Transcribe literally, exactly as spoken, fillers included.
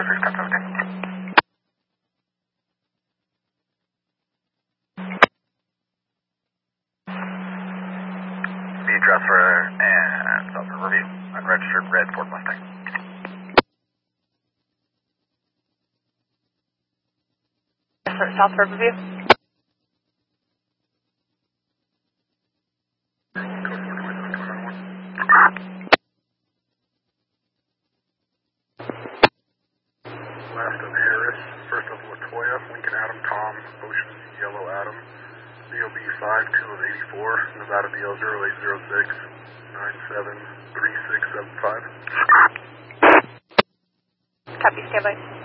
zero six ten seventeen. Speed transfer and South Riverview. Unregistered red Ford Mustang. South Riverview. Last of Harris, first of Latoya, Lincoln Adam, Tom, Ocean, Yellow Adam, B O B five two of eighty-four, Nevada B L zero eight zero six nine seven three six seven five. Copy, standby.